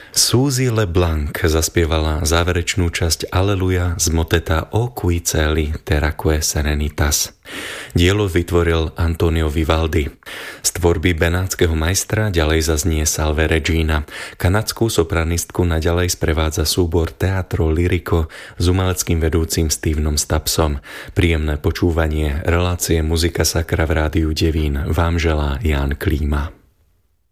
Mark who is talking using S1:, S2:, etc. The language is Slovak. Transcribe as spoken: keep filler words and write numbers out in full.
S1: Suzy LeBlanc zaspievala záverečnú časť Aleluja z moteta O cui celi terraque serenitas. Dielo vytvoril Antonio Vivaldi. Z tvorby benátskeho majstra ďalej zaznie Salve Regina. Kanadskú sopranistku naďalej sprevádza súbor Teatro Lirico s umeleckým vedúcim Stevenom Stubbsom. Príjemné počúvanie relácie Muzika Sacra v rádiu Devín vám želá Ján Klíma.